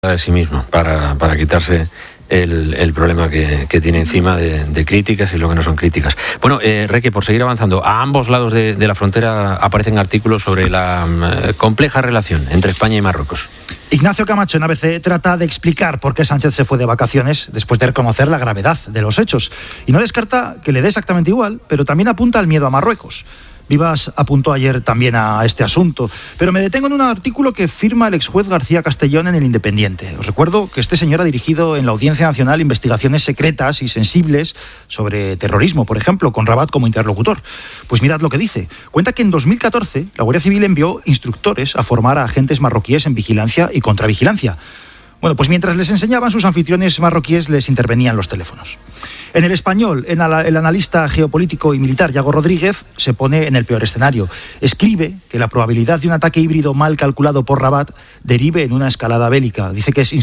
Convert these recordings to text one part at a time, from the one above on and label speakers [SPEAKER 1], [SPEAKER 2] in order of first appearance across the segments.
[SPEAKER 1] de sí mismo para quitarse el problema que tiene encima de críticas y lo que no son críticas. Bueno, Reque, por seguir avanzando, a ambos lados de la frontera aparecen artículos sobre la compleja relación entre España y Marruecos.
[SPEAKER 2] Ignacio Camacho en ABC trata de explicar por qué Sánchez se fue de vacaciones después de reconocer la gravedad de los hechos. Y no descarta que le dé exactamente igual, pero también apunta al miedo a Marruecos. Vivas apuntó ayer también a este asunto, pero me detengo en un artículo que firma el exjuez García Castellón en El Independiente. Os recuerdo que este señor ha dirigido en la Audiencia Nacional investigaciones secretas y sensibles sobre terrorismo, por ejemplo, con Rabat como interlocutor. Pues mirad lo que dice. Cuenta que en 2014 la Guardia Civil envió instructores a formar a agentes marroquíes en vigilancia y contravigilancia. Bueno, pues mientras les enseñaban, sus anfitriones marroquíes les intervenían los teléfonos. En El Español, el analista geopolítico y militar Yago Rodríguez se pone en el peor escenario. Escribe que la probabilidad de un ataque híbrido mal calculado por Rabat derive en una escalada bélica. Dice que es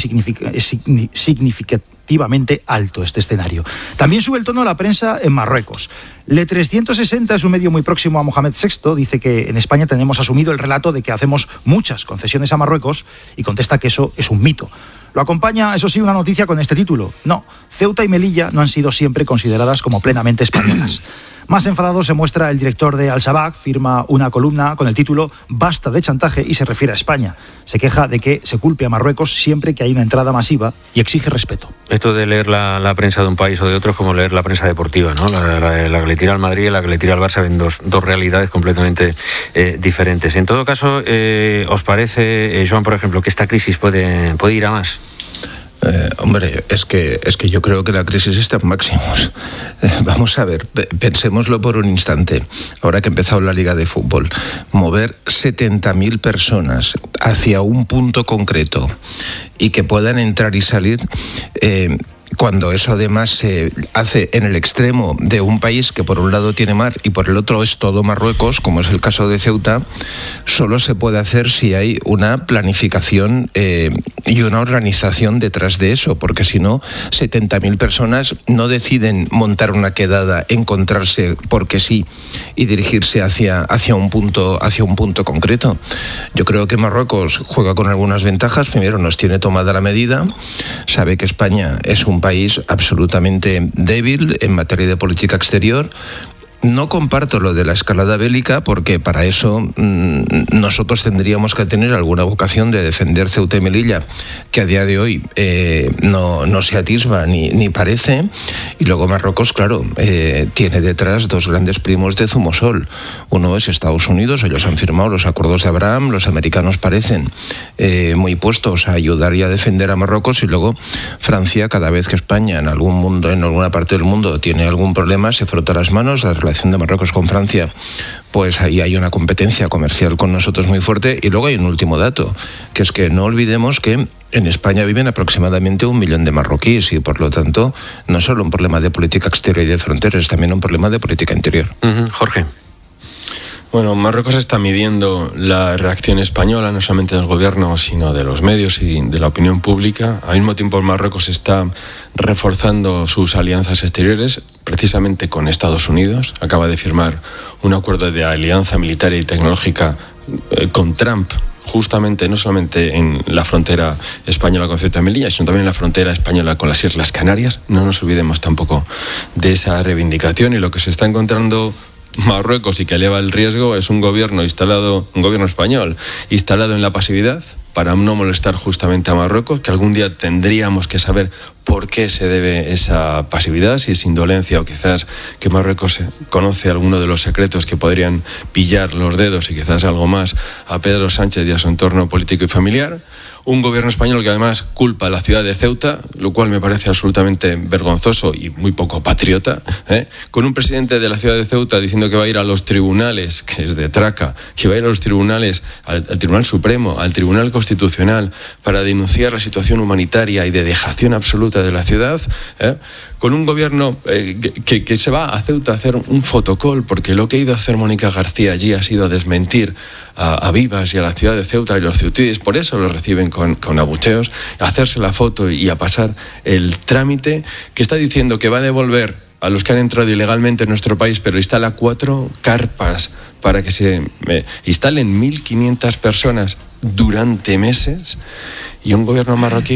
[SPEAKER 2] significativamente alto este escenario. También sube el tono la prensa en Marruecos. Le 360 es un medio muy próximo a Mohamed VI. Dice que en España tenemos asumido el relato de que hacemos muchas concesiones a Marruecos y contesta que eso es un mito. Lo acompaña, eso sí, una noticia con este título. No, Ceuta y Melilla no han sido siempre consideradas como plenamente españolas. Más enfadado se muestra el director de Al-Shabaab, firma una columna con el título «Basta de chantaje» y se refiere a España. Se queja de que se culpe a Marruecos siempre que hay una entrada masiva y exige respeto.
[SPEAKER 1] Esto de leer la prensa de un país o de otro es como leer la prensa deportiva, ¿no? La que le tira al Madrid y la que le tira al Barça ven dos realidades completamente diferentes. En todo caso, ¿os parece, Joan, por ejemplo, que esta crisis puede ir a más?
[SPEAKER 3] Hombre, es que yo creo que la crisis está en máximos. Vamos a ver, pensémoslo por un instante. Ahora que ha empezado la Liga de Fútbol, mover 70.000 personas hacia un punto concreto y que puedan entrar y salir, cuando eso además se hace en el extremo de un país que por un lado tiene mar y por el otro es todo Marruecos, como es el caso de Ceuta, solo se puede hacer si hay una planificación y una organización detrás de eso, porque si no, 70.000 personas no deciden montar una quedada, encontrarse porque sí y dirigirse hacia un punto concreto. Yo creo que Marruecos juega con algunas ventajas. Primero, nos tiene tomada la medida, sabe que España es un país absolutamente débil en materia de política exterior. No comparto lo de la escalada bélica porque para eso nosotros tendríamos que tener alguna vocación de defender Ceuta y Melilla, que a día de hoy no se atisba ni parece. Y luego Marruecos, claro, tiene detrás dos grandes primos de Zumosol. Uno es Estados Unidos, ellos han firmado los acuerdos de Abraham, los americanos parecen muy puestos a ayudar y a defender a Marruecos, y luego Francia, cada vez que España en alguna parte del mundo tiene algún problema, se frota las manos. La relación de Marruecos con Francia, pues ahí hay una competencia comercial con nosotros muy fuerte. Y luego hay un último dato, que es que no olvidemos que en España viven aproximadamente 1 millón de marroquíes y por lo tanto no solo un problema de política exterior y de fronteras, también un problema de política interior.
[SPEAKER 1] Jorge.
[SPEAKER 4] Bueno, Marruecos está midiendo la reacción española, no solamente del gobierno, sino de los medios y de la opinión pública. Al mismo tiempo, Marruecos está reforzando sus alianzas exteriores, precisamente con Estados Unidos. Acaba de firmar un acuerdo de alianza militar y tecnológica con Trump, justamente no solamente en la frontera española con Ceuta y Melilla, sino también en la frontera española con las Islas Canarias. No nos olvidemos tampoco de esa reivindicación, y lo que se está encontrando Marruecos y que eleva el riesgo es un gobierno español instalado en la pasividad para no molestar justamente a Marruecos, que algún día tendríamos que saber por qué se debe esa pasividad, si es indolencia o quizás que Marruecos conoce alguno de los secretos que podrían pillar los dedos y quizás algo más a Pedro Sánchez y a su entorno político y familiar. Un gobierno español que además culpa a la ciudad de Ceuta, lo cual me parece absolutamente vergonzoso y muy poco patriota, con un presidente de la ciudad de Ceuta diciendo que va a ir a los tribunales, que es de traca, que va a ir a los tribunales, al Tribunal Supremo, al Tribunal Constitucional, para denunciar la situación humanitaria y de dejación absoluta de la ciudad, con un gobierno que se va a Ceuta a hacer un fotocall, porque lo que ha ido a hacer Mónica García allí ha sido desmentir a Vivas y a la ciudad de Ceuta y los ceutíes, por eso lo reciben con abucheos, a hacerse la foto y a pasar el trámite, que está diciendo que va a devolver a los que han entrado ilegalmente en nuestro país, pero instala 4 carpas para que se instalen 1.500 personas durante meses, y un gobierno marroquí